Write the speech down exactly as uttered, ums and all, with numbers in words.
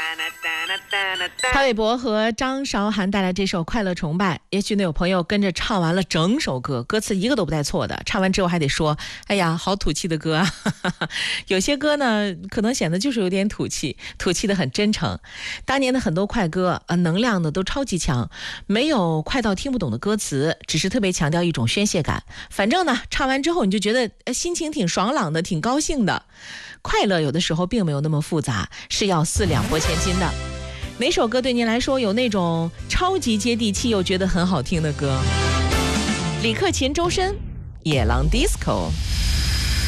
潘玮柏和张韶涵带来这首《快乐崇拜》，也许呢有朋友跟着唱完了整首歌，歌词一个都不带错的，唱完之后还得说哎呀好土气的歌啊有些歌呢可能显得就是有点土气，土气的很真诚。当年的很多快歌呃，能量呢都超级强，没有快到听不懂的歌词，只是特别强调一种宣泄感，反正呢唱完之后你就觉得、呃、心情挺爽朗的，挺高兴的。快乐有的时候并没有那么复杂，是要四两拨千斤的。哪首歌对您来说有那种超级接地气又觉得很好听的歌？李克勤、周深，野狼 disco。